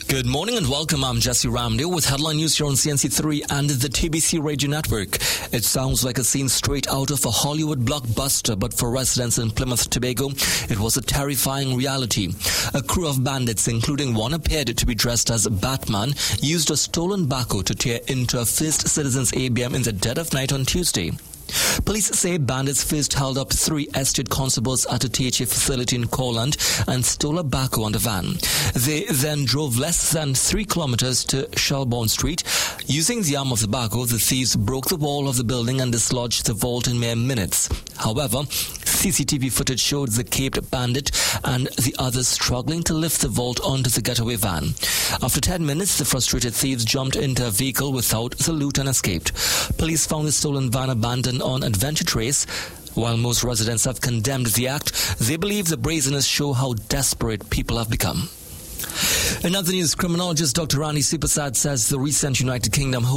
Good morning and welcome. I'm Jesse Ramdale with headline news here on CNC3 and the TBC Radio Network. It sounds like a scene straight out of a Hollywood blockbuster, but for residents in Plymouth, Tobago, it was a terrifying reality. A crew of bandits, including one appeared to be dressed as Batman, used a stolen backhoe to tear into a First Citizens ABM in the dead of night on Tuesday. Police say bandits first held up 3 estate constables at a THA facility in Courland and stole a backhoe on the van. They then drove less than 3 kilometers to Shelbourne Street. Using the arm of the backhoe, the thieves broke the wall of the building and dislodged the vault in mere minutes. However, CCTV footage showed the caped bandit and the others struggling to lift the vault onto the getaway van. After 10 minutes, the frustrated thieves jumped into a vehicle without the loot and escaped. Police found the stolen van abandoned on Adventure Trace. While most residents have condemned the act, they believe the brazenness show how desperate people have become. In other news, criminologist Dr. Rani Supasad says the recent United Kingdom